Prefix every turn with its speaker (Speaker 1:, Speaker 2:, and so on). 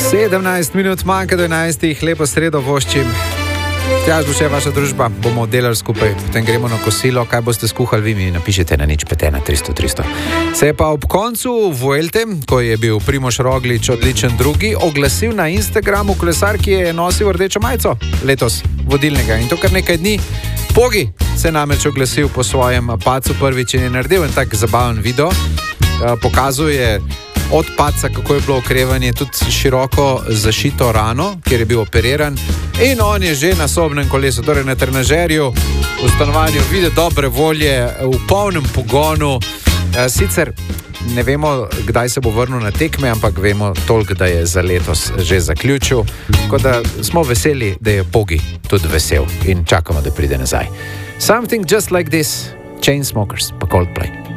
Speaker 1: 17 minut manjka do 11, lepo sredo voščim. Tjaž bo še vaša družba, bomo delali skupaj, potem gremo na kosilo, kaj boste skuhali, vi mi napišete na nič petena 300. Se je pa ob koncu Vuelte, ko je bil Primož Roglič odličen drugi, oglasil na Instagramu kolesar, ki je nosil rdečo majico letos vodilnega in to kar nekaj dni. Pogi se namreč oglasil po svojem padcu prvič in je naredil en tak zabaven video, pokazuje od padca, kako je bilo okrevanje, tudi široko zašito rano, kjer je bil operiran in on je že na sobnem kolesu, torej na trenažerju, v stanovanju, vidi dobre volje, v polnem pogonu. Sicer ne vemo, kdaj se bo vrnil na tekme, ampak vemo toliko, da je za letos že zaključil, tako da smo veseli, da je Pogi tudi vesel in čakamo, da pride nazaj. Something Just Like This, Chainsmokers, pa Coldplay.